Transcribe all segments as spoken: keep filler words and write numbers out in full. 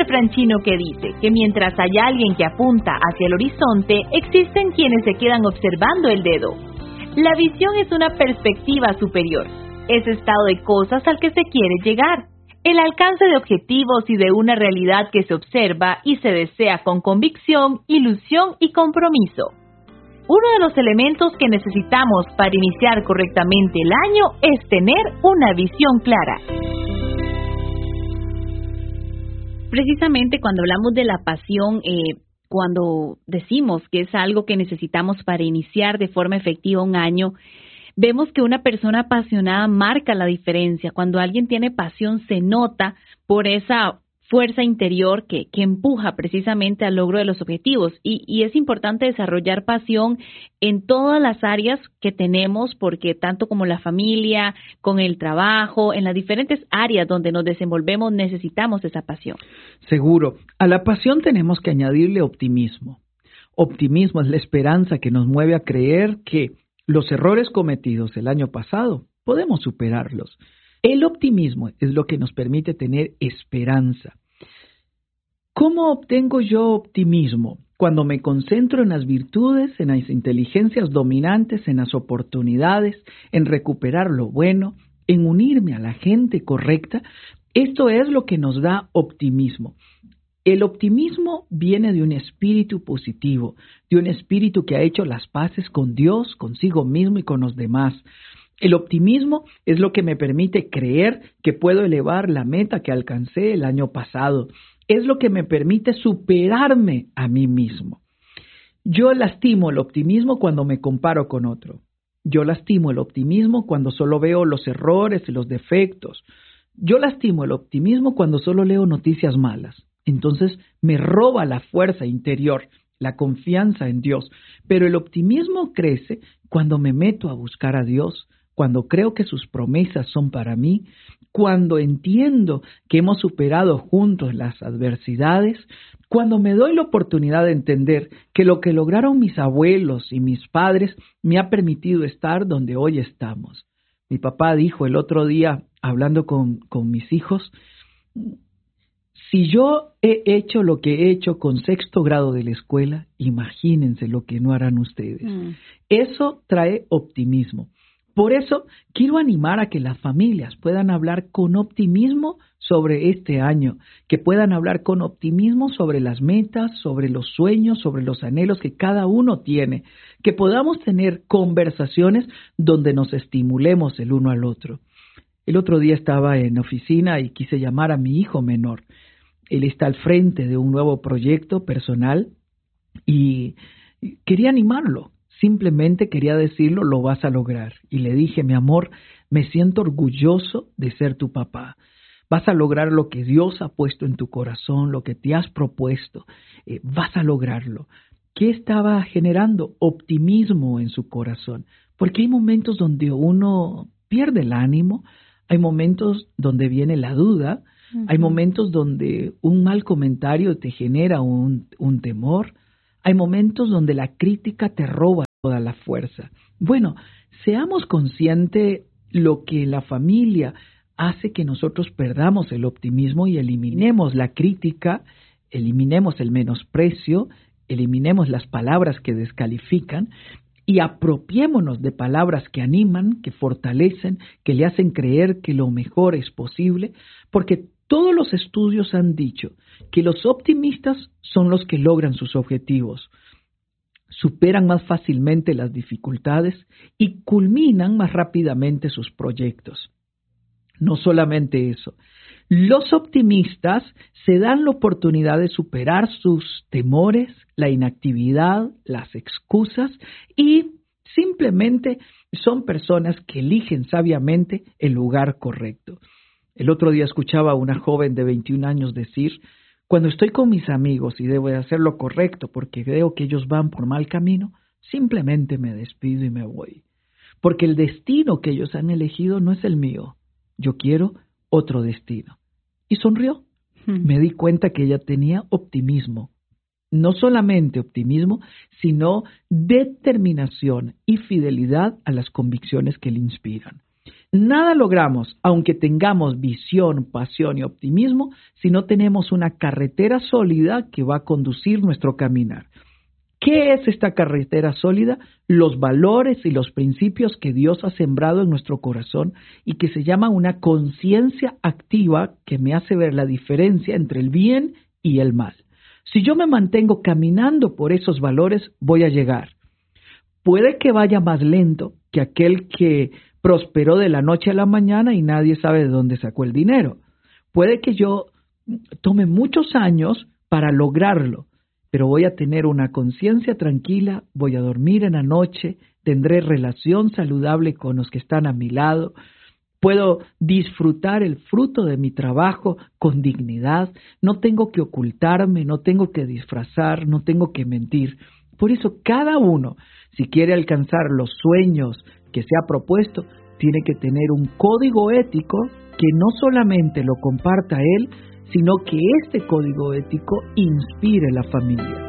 refrán chino que dice que mientras hay alguien que apunta hacia el horizonte, existen quienes se quedan observando el dedo. La visión es una perspectiva superior, ese estado de cosas al que se quiere llegar, el alcance de objetivos y de una realidad que se observa y se desea con convicción, ilusión y compromiso. Uno de los elementos que necesitamos para iniciar correctamente el año es tener una visión clara. Precisamente cuando hablamos de la pasión, eh, cuando decimos que es algo que necesitamos para iniciar de forma efectiva un año, vemos que una persona apasionada marca la diferencia. Cuando alguien tiene pasión se nota por esa fuerza interior que, que empuja precisamente al logro de los objetivos. Y, y es importante desarrollar pasión en todas las áreas que tenemos, porque tanto como la familia, con el trabajo, en las diferentes áreas donde nos desenvolvemos, necesitamos esa pasión. Seguro. A la pasión tenemos que añadirle optimismo. Optimismo es la esperanza que nos mueve a creer que los errores cometidos el año pasado podemos superarlos. El optimismo es lo que nos permite tener esperanza. ¿Cómo obtengo yo optimismo? Cuando me concentro en las virtudes, en las inteligencias dominantes, en las oportunidades, en recuperar lo bueno, en unirme a la gente correcta. Esto es lo que nos da optimismo. El optimismo viene de un espíritu positivo, de un espíritu que ha hecho las paces con Dios, consigo mismo y con los demás. El optimismo es lo que me permite creer que puedo elevar la meta que alcancé el año pasado. Es lo que me permite superarme a mí mismo. Yo lastimo el optimismo cuando me comparo con otro. Yo lastimo el optimismo cuando solo veo los errores y los defectos. Yo lastimo el optimismo cuando solo leo noticias malas. Entonces me roba la fuerza interior, la confianza en Dios. Pero el optimismo crece cuando me meto a buscar a Dios, cuando creo que sus promesas son para mí, cuando entiendo que hemos superado juntos las adversidades, cuando me doy la oportunidad de entender que lo que lograron mis abuelos y mis padres me ha permitido estar donde hoy estamos. Mi papá dijo el otro día, hablando con, con mis hijos, si yo he hecho lo que he hecho con sexto grado de la escuela, imagínense lo que no harán ustedes. Mm. Eso trae optimismo. Por eso quiero animar a que las familias puedan hablar con optimismo sobre este año, que puedan hablar con optimismo sobre las metas, sobre los sueños, sobre los anhelos que cada uno tiene, que podamos tener conversaciones donde nos estimulemos el uno al otro. El otro día estaba en oficina y quise llamar a mi hijo menor. Él está al frente de un nuevo proyecto personal y quería animarlo. Simplemente quería decirlo, lo vas a lograr. Y le dije, mi amor, me siento orgulloso de ser tu papá. Vas a lograr lo que Dios ha puesto en tu corazón, lo que te has propuesto. Eh, vas a lograrlo. ¿Qué estaba generando? Optimismo en su corazón. Porque hay momentos donde uno pierde el ánimo, hay momentos donde viene la duda, uh-huh. Hay momentos donde un mal comentario te genera un, un temor, hay momentos donde la crítica te roba toda la fuerza. Bueno, seamos conscientes lo que la familia hace que nosotros perdamos el optimismo y eliminemos la crítica, eliminemos el menosprecio, eliminemos las palabras que descalifican y apropiémonos de palabras que animan, que fortalecen, que le hacen creer que lo mejor es posible, porque todos los estudios han dicho que los optimistas son los que logran sus objetivos, superan más fácilmente las dificultades y culminan más rápidamente sus proyectos. No solamente eso, los optimistas se dan la oportunidad de superar sus temores, la inactividad, las excusas y simplemente son personas que eligen sabiamente el lugar correcto. El otro día escuchaba a una joven de veintiún años decir, cuando estoy con mis amigos y debo de hacer lo correcto porque veo que ellos van por mal camino, simplemente me despido y me voy. Porque el destino que ellos han elegido no es el mío. Yo quiero otro destino. Y sonrió. Hmm. Me di cuenta que ella tenía optimismo. No solamente optimismo, sino determinación y fidelidad a las convicciones que le inspiran. Nada logramos, aunque tengamos visión, pasión y optimismo, si no tenemos una carretera sólida que va a conducir nuestro caminar. ¿Qué es esta carretera sólida? Los valores y los principios que Dios ha sembrado en nuestro corazón y que se llama una conciencia activa que me hace ver la diferencia entre el bien y el mal. Si yo me mantengo caminando por esos valores, voy a llegar. Puede que vaya más lento que aquel que prosperó de la noche a la mañana y nadie sabe de dónde sacó el dinero. Puede que yo tome muchos años para lograrlo, pero voy a tener una conciencia tranquila, voy a dormir en la noche, tendré relación saludable con los que están a mi lado, puedo disfrutar el fruto de mi trabajo con dignidad, no tengo que ocultarme, no tengo que disfrazar, no tengo que mentir. Por eso cada uno, si quiere alcanzar los sueños que se ha propuesto, tiene que tener un código ético que no solamente lo comparta él, sino que este código ético inspire la familia.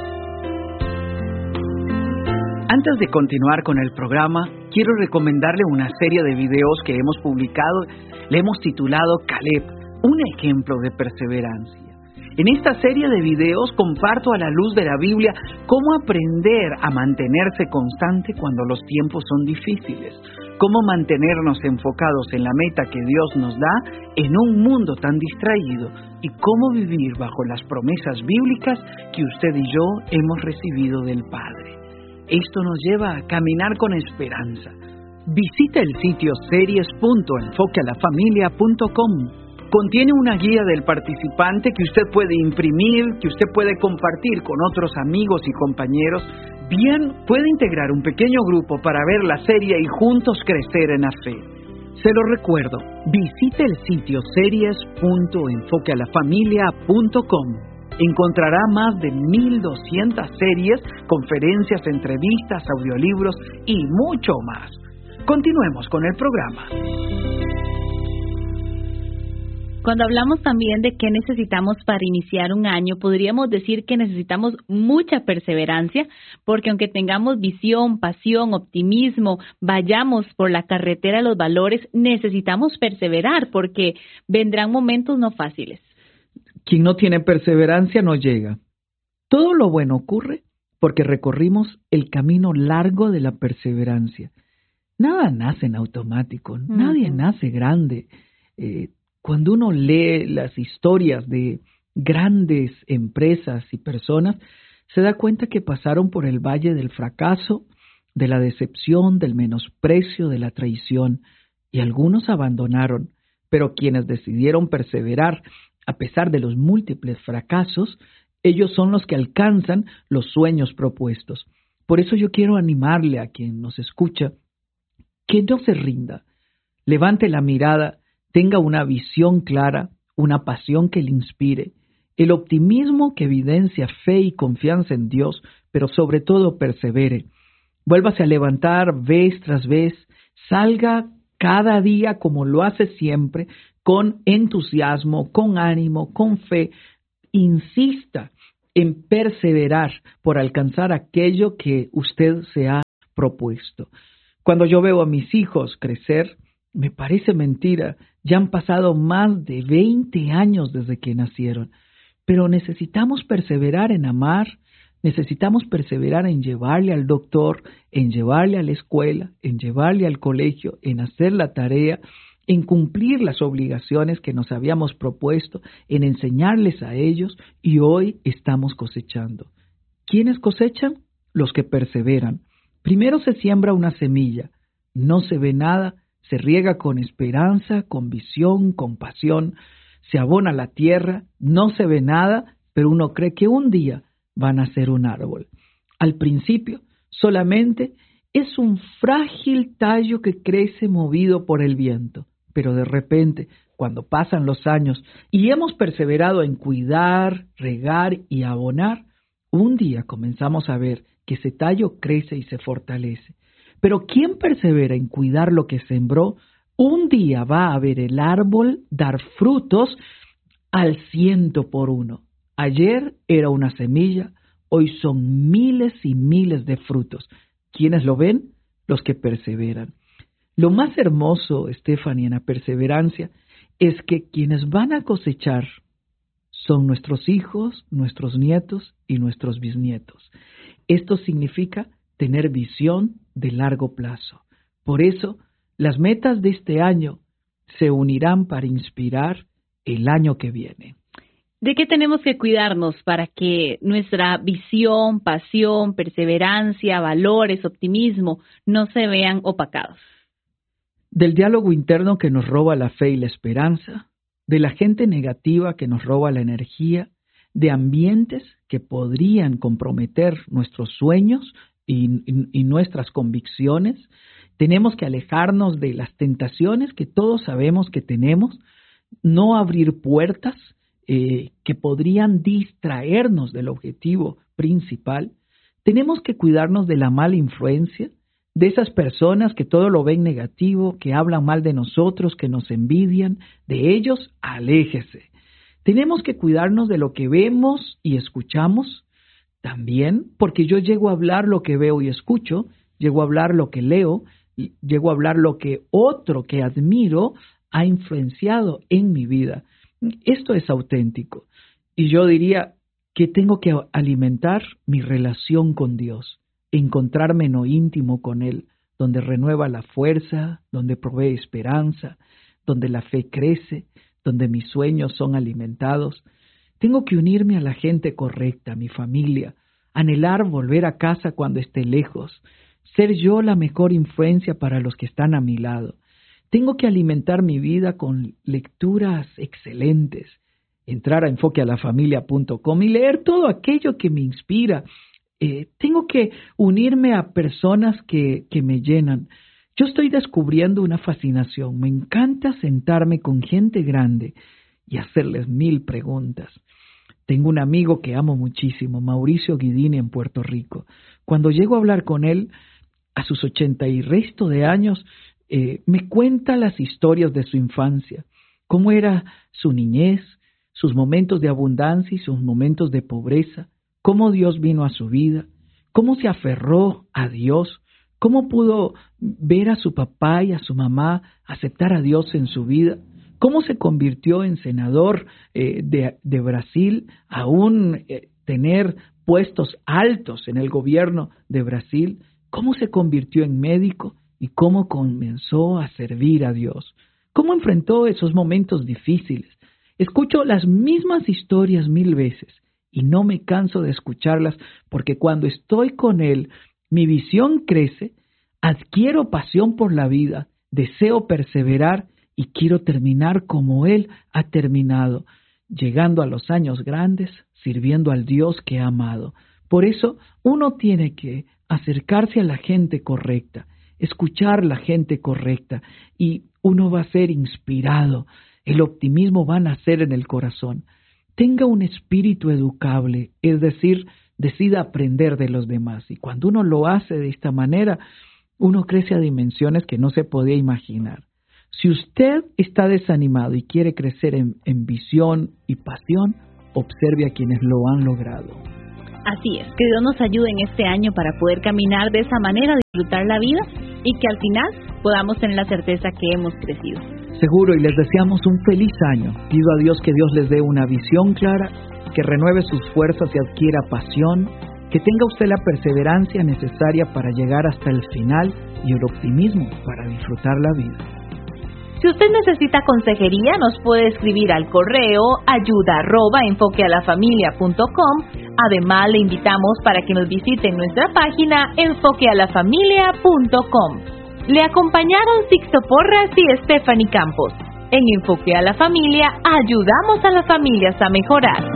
Antes de continuar con el programa, quiero recomendarle una serie de videos que hemos publicado. Le hemos titulado Caleb, un ejemplo de perseverancia. En esta serie de videos comparto a la luz de la Biblia cómo aprender a mantenerse constante cuando los tiempos son difíciles, cómo mantenernos enfocados en la meta que Dios nos da en un mundo tan distraído y cómo vivir bajo las promesas bíblicas que usted y yo hemos recibido del Padre. Esto nos lleva a caminar con esperanza. Visita el sitio series punto enfoque a la familia punto com. Contiene una guía del participante que usted puede imprimir, que usted puede compartir con otros amigos y compañeros. Bien, puede integrar un pequeño grupo para ver la serie y juntos crecer en la fe. Se lo recuerdo, visite el sitio series punto enfoque a la familia punto com. Encontrará más de mil doscientas series, conferencias, entrevistas, audiolibros y mucho más. Continuemos con el programa. Cuando hablamos también de qué necesitamos para iniciar un año, podríamos decir que necesitamos mucha perseverancia, porque aunque tengamos visión, pasión, optimismo, vayamos por la carretera de los valores, necesitamos perseverar, porque vendrán momentos no fáciles. Quien no tiene perseverancia no llega. Todo lo bueno ocurre porque recorrimos el camino largo de la perseverancia. Nada nace en automático, uh-huh. Nadie nace grande. Eh, Cuando uno lee las historias de grandes empresas y personas, se da cuenta que pasaron por el valle del fracaso, de la decepción, del menosprecio, de la traición, y algunos abandonaron, pero quienes decidieron perseverar a pesar de los múltiples fracasos, ellos son los que alcanzan los sueños propuestos. Por eso yo quiero animarle a quien nos escucha que no se rinda, levante la mirada, tenga una visión clara, una pasión que le inspire, el optimismo que evidencia fe y confianza en Dios, pero sobre todo persevere. Vuélvase a levantar vez tras vez, salga cada día como lo hace siempre, con entusiasmo, con ánimo, con fe. Insista en perseverar por alcanzar aquello que usted se ha propuesto. Cuando yo veo a mis hijos crecer, me parece mentira. Ya han pasado más de veinte años desde que nacieron, pero necesitamos perseverar en amar, necesitamos perseverar en llevarle al doctor, en llevarle a la escuela, en llevarle al colegio, en hacer la tarea, en cumplir las obligaciones que nos habíamos propuesto, en enseñarles a ellos, y hoy estamos cosechando. ¿Quiénes cosechan? Los que perseveran. Primero se siembra una semilla, no se ve nada, se riega con esperanza, con visión, con pasión, se abona la tierra, no se ve nada, pero uno cree que un día van a ser un árbol. Al principio solamente es un frágil tallo que crece movido por el viento, pero de repente, cuando pasan los años y hemos perseverado en cuidar, regar y abonar, un día comenzamos a ver que ese tallo crece y se fortalece. Pero quien persevera en cuidar lo que sembró, un día va a ver el árbol dar frutos al ciento por uno. Ayer era una semilla, hoy son miles y miles de frutos. ¿Quiénes lo ven? Los que perseveran. Lo más hermoso, Stephanie, en la perseverancia es que quienes van a cosechar son nuestros hijos, nuestros nietos y nuestros bisnietos. Esto significa tener visión de largo plazo. Por eso, las metas de este año se unirán para inspirar el año que viene. ¿De qué tenemos que cuidarnos para que nuestra visión, pasión, perseverancia, valores, optimismo no se vean opacados? Del diálogo interno que nos roba la fe y la esperanza, de la gente negativa que nos roba la energía, de ambientes que podrían comprometer nuestros sueños y, y, y nuestras convicciones. Tenemos que alejarnos de las tentaciones que todos sabemos que tenemos, no abrir puertas eh, que podrían distraernos del objetivo principal. Tenemos que cuidarnos de la mala influencia, de esas personas que todo lo ven negativo, que hablan mal de nosotros, que nos envidian. De ellos, aléjese. Tenemos que cuidarnos de lo que vemos y escuchamos también, porque yo llego a hablar lo que veo y escucho, llego a hablar lo que leo, llego a hablar lo que otro que admiro ha influenciado en mi vida. Esto es auténtico. Y yo diría que tengo que alimentar mi relación con Dios, encontrarme en lo íntimo con Él, donde renueva la fuerza, donde provee esperanza, donde la fe crece, donde mis sueños son alimentados. Tengo que unirme a la gente correcta, a mi familia, anhelar volver a casa cuando esté lejos, ser yo la mejor influencia para los que están a mi lado. Tengo que alimentar mi vida con lecturas excelentes, entrar a enfoque a la familia punto com y leer todo aquello que me inspira. Eh, tengo que unirme a personas que, que me llenan. Yo estoy descubriendo una fascinación. Me encanta sentarme con gente grande y hacerles mil preguntas. Tengo un amigo que amo muchísimo, Mauricio Guidini, en Puerto Rico. Cuando llego a hablar con él, a sus ochenta y resto de años, eh, me cuenta las historias de su infancia, cómo era su niñez, sus momentos de abundancia y sus momentos de pobreza, cómo Dios vino a su vida, cómo se aferró a Dios, cómo pudo ver a su papá y a su mamá aceptar a Dios en su vida, cómo se convirtió en senador eh, de, de Brasil, aún eh, tener puestos altos en el gobierno de Brasil, cómo se convirtió en médico y cómo comenzó a servir a Dios, cómo enfrentó esos momentos difíciles. Escucho las mismas historias mil veces y no me canso de escucharlas porque cuando estoy con Él, mi visión crece, adquiero pasión por la vida, deseo perseverar y quiero terminar como Él ha terminado, llegando a los años grandes, sirviendo al Dios que ha amado. Por eso uno tiene que acercarse a la gente correcta, escuchar la gente correcta y uno va a ser inspirado. El optimismo va a nacer en el corazón. Tenga un espíritu educable, es decir, decida aprender de los demás. Y cuando uno lo hace de esta manera, uno crece a dimensiones que no se podía imaginar. Si usted está desanimado y quiere crecer en, en visión y pasión, observe a quienes lo han logrado. Así es, que Dios nos ayude en este año para poder caminar de esa manera, disfrutar la vida y que al final podamos tener la certeza que hemos crecido. Seguro, y les deseamos un feliz año. Pido a Dios que Dios les dé una visión clara, que renueve sus fuerzas y adquiera pasión, que tenga usted la perseverancia necesaria para llegar hasta el final y el optimismo para disfrutar la vida. Si usted necesita consejería, nos puede escribir al correo ayuda arroba enfoquealafamilia punto com. Además, le invitamos para que nos visite en nuestra página enfoquealafamilia punto com. Le acompañaron Sixto Porras y Stephanie Campos. En Enfoque a la Familia, ayudamos a las familias a mejorar.